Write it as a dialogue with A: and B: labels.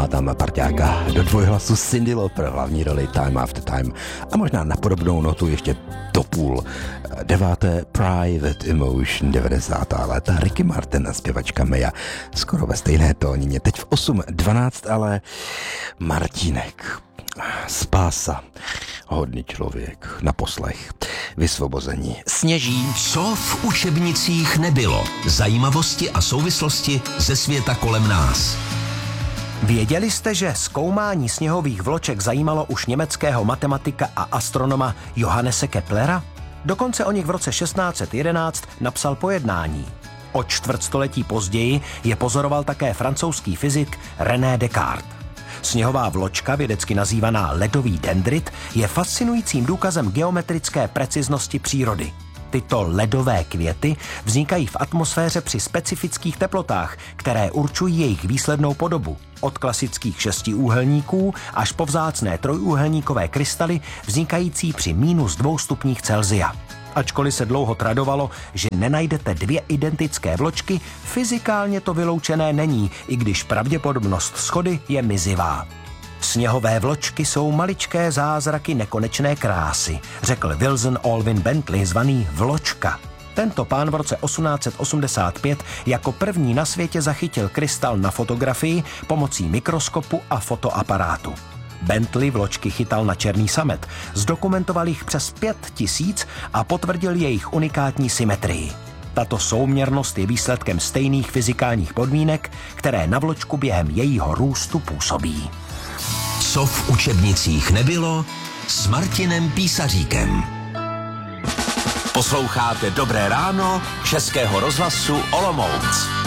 A: tam parťáka do dvojhlasu Cyndi Lauper, hlavní roli Time After Time a možná na podobnou notu ještě do půl. 9. Private Emotion, 90. léta, Ricky Martin a zpěvačka Mia, skoro ve stejné tónině. Teď v 8:12, ale Martínek, spása, hodný člověk, na poslech, vysvobození. Sněží.
B: Co v učebnicích nebylo? Zajímavosti a souvislosti ze světa kolem nás.
C: Věděli jste, že zkoumání sněhových vloček zajímalo už německého matematika a astronoma Johannese Keplera? Dokonce o nich v roce 1611 napsal pojednání. O čtvrtstoletí později je pozoroval také francouzský fyzik René Descartes. Sněhová vločka, vědecky nazývaná ledový dendrit, je fascinujícím důkazem geometrické preciznosti přírody. Tyto ledové květy vznikají v atmosféře při specifických teplotách, které určují jejich výslednou podobu. Od klasických šestiúhelníků až po vzácné trojúhelníkové krystaly vznikající při -2 stupních Celsia. Ačkoliv se dlouho tradovalo, že nenajdete dvě identické vločky, fyzikálně to vyloučené není, i když pravděpodobnost shody je mizivá. Sněhové vločky jsou maličké zázraky nekonečné krásy, řekl Wilson Alvin Bentley, zvaný Vločka. Tento pán v roce 1885 jako první na světě zachytil krystal na fotografii pomocí mikroskopu a fotoaparátu. Bentley vločky chytal na černý samet, zdokumentoval jich přes 5000 a potvrdil jejich unikátní symetrii. Tato souměrnost je výsledkem stejných fyzikálních podmínek, které na vločku během jejího růstu působí.
B: Co v učebnicích nebylo s Martinem Písaříkem. Posloucháte Dobré ráno Českého rozhlasu Olomouc.